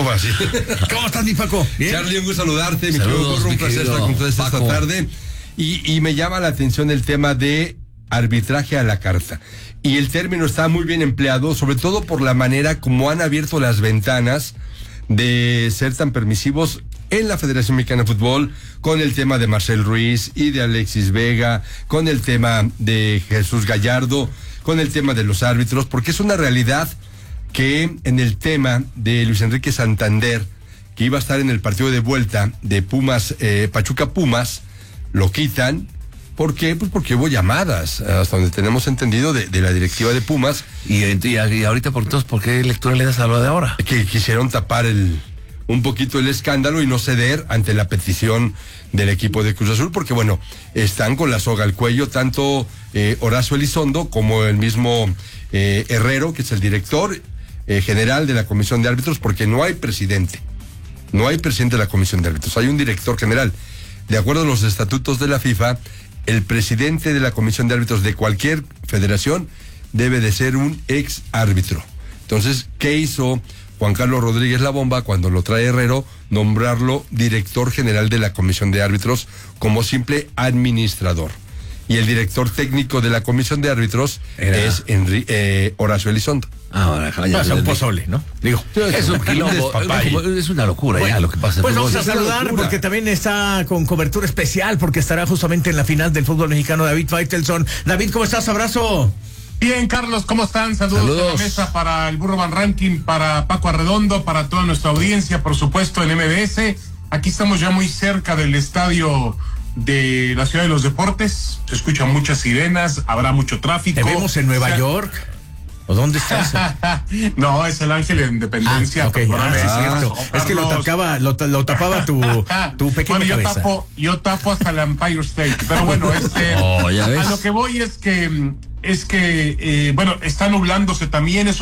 va? Sí. ¿Cómo estás, mi Paco? ¿Bien? Charlie, un gusto saludarte. Saludos, un placer estar con ustedes esta tarde. Y me llama la atención el tema de arbitraje a la carta. Y el término está muy bien empleado, sobre todo por la manera como han abierto las ventanas de ser tan permisivos en la Federación Mexicana de Fútbol, con el tema de Marcel Ruiz y de Alexis Vega, con el tema de Jesús Gallardo, con el tema de los árbitros, porque es una realidad que en el tema de Luis Enrique Santander, que iba a estar en el partido de vuelta de Pumas, Pachuca Pumas, lo quitan. ¿Por qué? Pues porque hubo llamadas, hasta donde tenemos entendido, de la directiva de Pumas. Y ahorita, ¿por qué lectura le das a lo de ahora? Que quisieron tapar un poquito el escándalo y no ceder ante la petición del equipo de Cruz Azul, porque bueno, están con la soga al cuello, tanto Horacio Elizondo como el mismo Herrero, que es el director general de la Comisión de Árbitros, porque no hay presidente de la Comisión de Árbitros, hay un director general. De acuerdo a los estatutos de la FIFA, el presidente de la Comisión de Árbitros de cualquier federación debe de ser un ex árbitro. Entonces, ¿qué hizo Juan Carlos Rodríguez La Bomba cuando lo trae Herrero? Nombrarlo director general de la Comisión de Árbitros como simple administrador. Y el director técnico de la Comisión de Árbitros es Horacio Elizondo. Ahora, es un pozole, ¿no? Digo, es un quilombo, es una locura, bueno, ya lo que pasa. Pues vamos a saludar porque también está con cobertura especial, porque estará justamente en la final del fútbol mexicano David Faitelson. David, ¿cómo estás? Abrazo. Bien, Carlos, ¿cómo están? Saludos a la mesa para el Burro Van Ranking, para Paco Arredondo, para toda nuestra audiencia, por supuesto, en MBS. Aquí estamos ya muy cerca del estadio de la Ciudad de los Deportes. Se escuchan muchas sirenas, habrá mucho tráfico. ¿Te vemos en Nueva York? ¿O dónde estás? No, es el Ángel de Independencia. Okay. Es cierto. Es que lo tapaba tu pequeña cabeza. Yo tapo hasta el Empire State. Pero bueno, ¿ya ves? A lo que voy es que bueno, está nublándose también.